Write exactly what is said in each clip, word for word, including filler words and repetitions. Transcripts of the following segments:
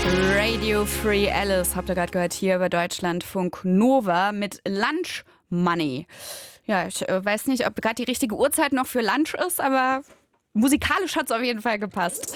Radio Free Alice habt ihr gerade gehört hier bei Deutschlandfunk Nova mit Lunch Money. Ja, ich äh, weiß nicht, ob gerade die richtige Uhrzeit noch für Lunch ist, aber musikalisch hat es auf jeden Fall gepasst.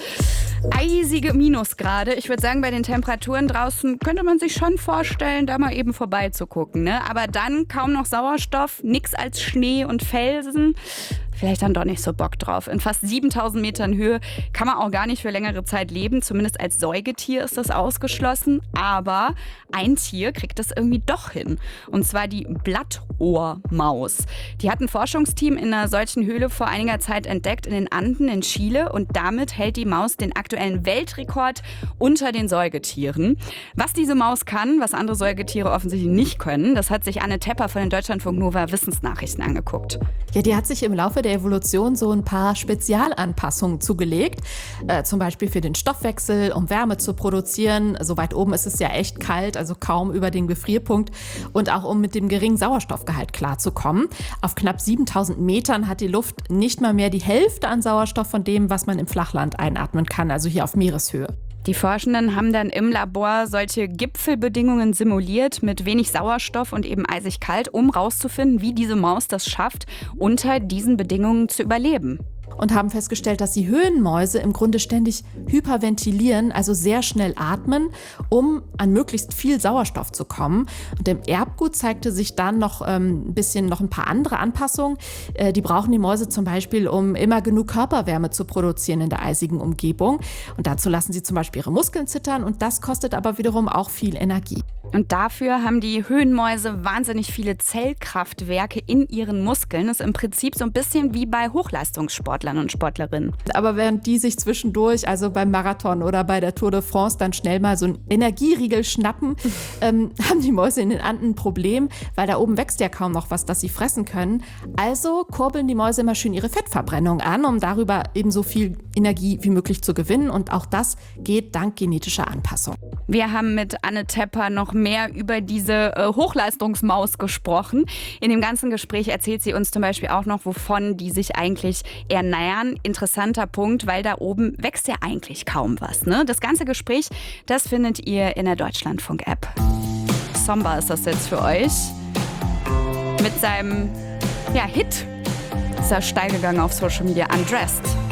Eisige Minusgrade. Ich würde sagen, bei den Temperaturen draußen könnte man sich schon vorstellen, da mal eben vorbeizugucken, ne? Aber dann kaum noch Sauerstoff, nix als Schnee und Felsen. Vielleicht dann doch nicht so Bock drauf. In fast siebentausend Metern Höhe kann man auch gar nicht für längere Zeit leben. Zumindest als Säugetier ist das ausgeschlossen. Aber ein Tier kriegt das irgendwie doch hin. Und zwar die Blattohrmaus. Die hat ein Forschungsteam in einer solchen Höhle vor einiger Zeit entdeckt in den Anden in Chile. Und damit hält die Maus den aktuellen Weltrekord unter den Säugetieren. Was diese Maus kann, was andere Säugetiere offensichtlich nicht können, das hat sich Anne Tepper von den Deutschlandfunk Nova Wissensnachrichten angeguckt. Ja, die hat sich im Laufe der Evolution so ein paar Spezialanpassungen zugelegt. Äh, zum Beispiel für den Stoffwechsel, um Wärme zu produzieren. So weit oben ist es ja echt kalt, also kaum über den Gefrierpunkt. Und auch um mit dem geringen Sauerstoffgehalt klarzukommen. Auf knapp siebentausend Metern hat die Luft nicht mal mehr die Hälfte an Sauerstoff von dem, was man im Flachland einatmen kann, also hier auf Meereshöhe. Die Forschenden haben dann im Labor solche Gipfelbedingungen simuliert mit wenig Sauerstoff und eben eisig kalt, um rauszufinden, wie diese Maus das schafft, unter diesen Bedingungen zu überleben. Und haben festgestellt, dass die Höhenmäuse im Grunde ständig hyperventilieren, also sehr schnell atmen, um an möglichst viel Sauerstoff zu kommen. Und im Erbgut zeigte sich dann noch ähm, ein bisschen noch ein paar andere Anpassungen. Äh, die brauchen die Mäuse zum Beispiel, um immer genug Körperwärme zu produzieren in der eisigen Umgebung. Und dazu lassen sie zum Beispiel ihre Muskeln zittern und das kostet aber wiederum auch viel Energie. Und dafür haben die Höhenmäuse wahnsinnig viele Zellkraftwerke in ihren Muskeln. Das ist im Prinzip so ein bisschen wie bei Hochleistungssportlern und Sportlerinnen. Aber während die sich zwischendurch, also beim Marathon oder bei der Tour de France, dann schnell mal so einen Energieriegel schnappen, ähm, haben die Mäuse in den Anden ein Problem, weil da oben wächst ja kaum noch was, das sie fressen können. Also kurbeln die Mäuse immer schön ihre Fettverbrennung an, um darüber eben so viel Energie wie möglich zu gewinnen. Und auch das geht dank genetischer Anpassung. Wir haben mit Anne Tepper noch mehr über diese äh, Hochleistungsmaus gesprochen. In dem ganzen Gespräch erzählt sie uns zum Beispiel auch noch, wovon die sich eigentlich ernähren. Interessanter Punkt, weil da oben wächst ja eigentlich kaum was, ne? Das ganze Gespräch, das findet ihr in der Deutschlandfunk-App. Somba ist das jetzt für euch. Mit seinem ja, Hit ist er steil gegangen auf Social Media, Undressed.